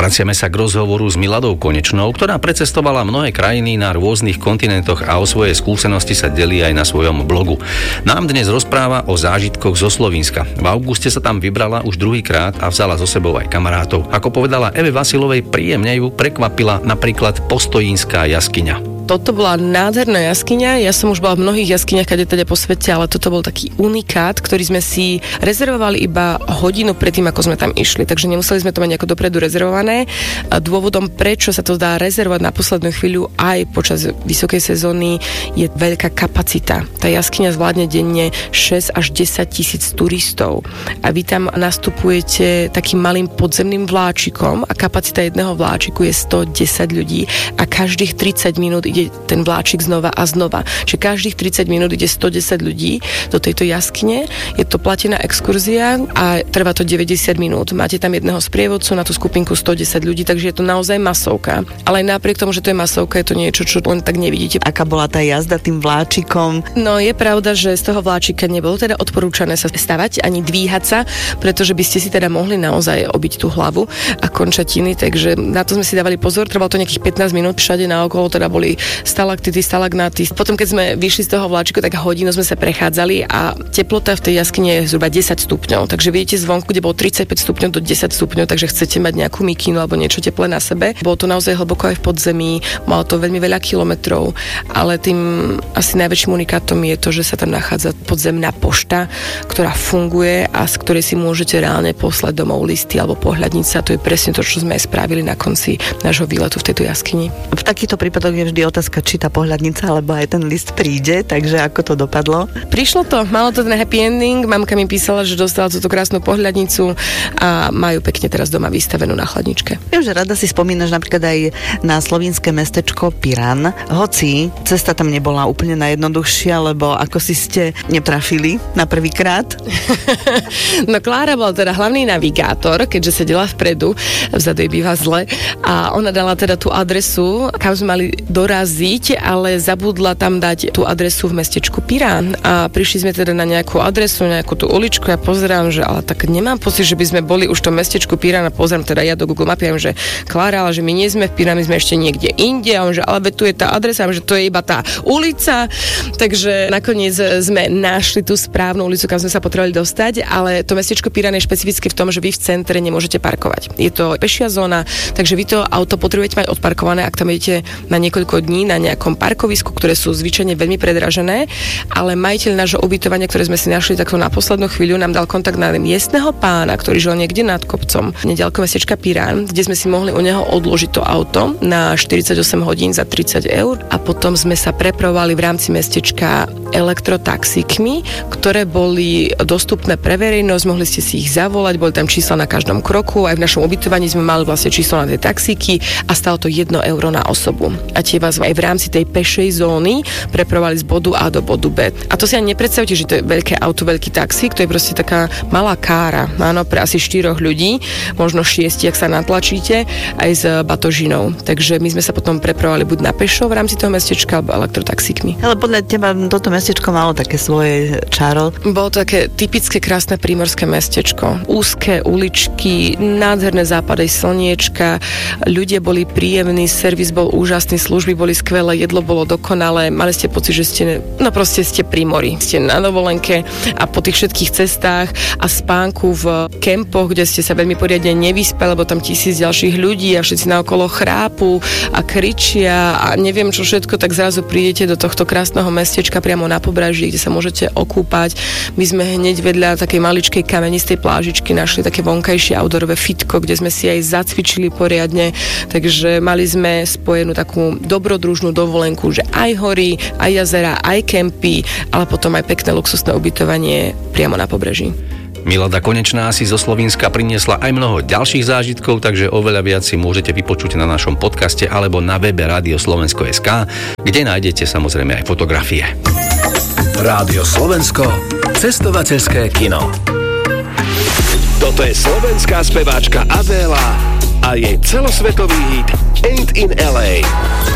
Vraciame sa k rozhovoru s Miladou Konečnou, ktorá precestovala mnohé krajiny na rôznych kontinentoch a o svoje skúsenosti sa delí aj na svojom blogu. Nám dnes rozpráva o zážitkoch zo Slovenska. V auguste sa tam vybrala už druhýkrát a vzala so sebou aj kamarátov. Ako povedala Eve Vasilovej, príjemne ju prekvapila napríklad Postojínska jaskyňa. Toto bola nádherná jaskyňa. Ja som už bola v mnohých jaskyniach kade po svete, ale toto bol taký unikát, ktorý sme si rezervovali iba hodinu predtým, ako sme tam išli. Takže nemuseli sme to mať nejako dopredu rezervované. A dôvodom, prečo sa to dá rezervovať na poslednú chvíľu aj počas vysokej sezóny, je veľká kapacita. Tá jaskyňa zvládne denne 6 až 10 tisíc turistov. A vy tam nastupujete takým malým podzemným vláčikom a kapacita jedného vláčiku je 110 ľudí a každých 30 minút ide ten vláčik znova a znova. Čiže každých 30 minút ide 110 ľudí do tejto jaskyne. Je to platená exkurzia a trvá to 90 minút. Máte tam jedného sprievodcu na tú skupinku 110 ľudí, takže je to naozaj masovka. Ale aj napriek tomu, že to je masovka, je to niečo, čo len tak nevidíte. Aká bola tá jazda tým vláčikom? No je pravda, že z toho vláčika nebolo teda odporúčané sa stavať ani dvíhať sa, pretože by ste si teda mohli naozaj obiť tú hlavu a končatiny, takže na to sme si dávali pozor. Trvalo to nejakých 15 minút, všade naokolo teda boli stalaktity, stalagnáty. Potom, keď sme vyšli z toho vláčiku, tak hodinu sme sa prechádzali a teplota v tej jaskyni je zhruba 10 stupňov. Takže vidíte zvonku, kde bolo 35 stupňov do 10 stupňov, takže chcete mať nejakú mikinu alebo niečo teplé na sebe. Bolo to naozaj hlboko aj v podzemí, malo to veľmi veľa kilometrov, ale tým asi najväčším unikátom je to, že sa tam nachádza podzemná pošta, ktorá funguje a z ktorej si môžete reálne poslať domov listy alebo pohľadnice a to je presne to, čo sme aj spravili na konci nášho výletu v tejto jaskyni. V takýchto prípadoch je vždy otázka, či tá pohľadnica alebo aj ten list príde, takže ako to dopadlo? Prišlo to, malo to ten happy ending, mamka mi písala, že dostala túto krásnu pohľadnicu a majú pekne teraz doma vystavenú na chladničke. Ja už rada si spomínaš napríklad aj na slovinské mestečko Piran, hoci cesta tam nebola úplne najjednoduchšia, lebo ako si ste netrafili na prvýkrát? No Klára bola teda hlavný navigátor, keďže sedela vpredu, vzadu jej býva zle a ona dala teda tú adresu, kam sme mali doraziť, ale zabudla tam dať tú adresu v mestečku Pirán a prišli sme teda na nejakú adresu, nejakú tú uličku a pozerám, že ale tak nemám pocit, že by sme boli už v tom mestečku Pirán a pozerám teda ja do Google Mapy, že Klára, ale že my nie sme v Pirán, my sme ešte niekde inde a on, že ale tu je tá adresa, že to je iba tá ulica, takže nakoniec sme našli tú správnu ulicu, kam sme sa potrebovali dostať, ale to mestečko Pirán je špecifické v tom, že vy v centre nemôžete parkovať. Je to pešia zóna, takže vy to auto potrebujete mať odparkované, ak tam idete na niekoľko dní na nejakom parkovisku, ktoré sú zvyčajne veľmi predražené, ale majiteľ nášho ubytovania, ktoré sme si našli takto na poslednú chvíľu, nám dal kontakt na miestneho pána, ktorý žil niekde nad kopcom, neďaleko mestečka Pirán, kde sme si mohli u neho odložiť to auto na 48 hodín za 30 eur a potom sme sa prepravovali v rámci mestečka elektrotaxíkmi, ktoré boli dostupné pre verejnosť, mohli ste si ich zavolať, boli tam čísla na každom kroku, aj v našom ubytovaní sme mali vlastne číslo na tie taxíky a stalo to 1 euro na osobu. A tie vás aj v rámci tej pešej zóny prepravovali z bodu A do bodu B. A to si ani nepredstavte, že to je veľké auto, veľký taxík, to je proste taká malá kára, áno, pre asi 4 ľudí, možno 6, ak sa natlačíte, aj s batožinou. Takže my sme sa potom prepravovali buď na pešo v rámci toho mestečka, alebo elektrotaxíkmi. Ale podľa teba toto mestečko malo také svoje čaro? Bolo to také typické krásne prímorské mestečko. Úzke uličky, nádherné západy slniečka, ľudia boli príjemní, servis bol úžasný, služby boli skvelé, jedlo bolo dokonalé, mali ste pocit, že ste, no proste ste pri mori, ste na dovolenke a po tých všetkých cestách a spánku v kempoch, kde ste sa veľmi poriadne nevyspali, lebo tam 1000 ďalších ľudí a všetci naokolo chrápu a kričia a neviem čo všetko, tak zrazu prídete do tohto krásneho mestečka priamo na pobreží, kde sa môžete okúpať. My sme hneď vedľa takej maličkej kamenistej plážičky našli také vonkajšie outdoorové fitko, kde sme si aj zacvičili poriadne, takže mali sme spojenú takú dobrodružnú dovolenku, že aj hory, aj jazera, aj kempy, ale potom aj pekné luxusné ubytovanie priamo na pobreží. Milada Konečná si zo Slovenska priniesla aj mnoho ďalších zážitkov, takže oveľa viac si môžete vypočuť na našom podcaste alebo na webe Rádio Slovensko.sk, kde nájdete samozrejme aj fotografie. Rádio Slovensko, cestovateľské kino. Toto je slovenská speváčka Adéla a jej celosvetový hit Ain't in LA.